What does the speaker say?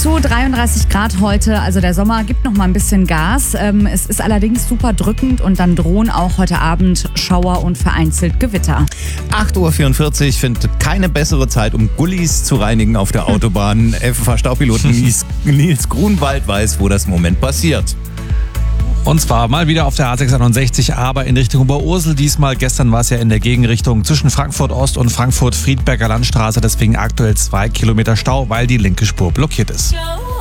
dazu 33 Grad heute, also der Sommer gibt noch mal ein bisschen Gas. Es ist allerdings super drückend und dann drohen auch heute Abend Schauer und vereinzelt Gewitter. 8.44 Uhr, finde keine bessere Zeit, um Gullis zu reinigen auf der Autobahn. FFH-Staubpilot Nils Grunwald weiß, wo das im Moment passiert. Und zwar mal wieder auf der A661, aber in Richtung Oberursel. Diesmal, gestern war es ja in der Gegenrichtung zwischen Frankfurt Ost und Frankfurt Friedberger Landstraße. Deswegen aktuell 2 Kilometer Stau, weil die linke Spur blockiert ist.